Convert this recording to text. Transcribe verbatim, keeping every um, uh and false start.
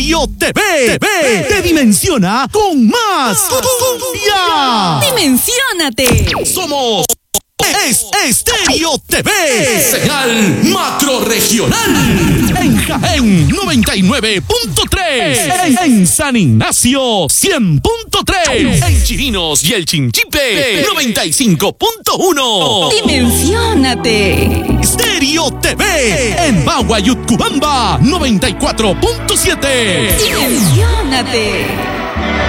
Estéreo T V. T V te dimensiona con más cumbia. ¡Dimensiónate! Somos Es Estéreo T V, señal macro regional. En Jaén noventa y nueve punto tres, en, en San Ignacio cien punto tres, en Chirinos y el Chinchipe noventa y cinco punto uno. ¡Dimensiónate! Estéreo T V en Bagua y Utcubamba noventa y cuatro punto siete. ¡Dimensiónate!